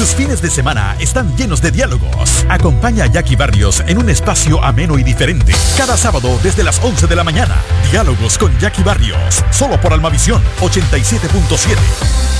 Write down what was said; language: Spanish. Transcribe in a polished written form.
Tus fines de semana están llenos de diálogos. Acompaña a Jackie Barrios en un espacio ameno y diferente. Cada sábado desde las 11 de la mañana. Diálogos con Jackie Barrios. Solo por Almavisión 87.7.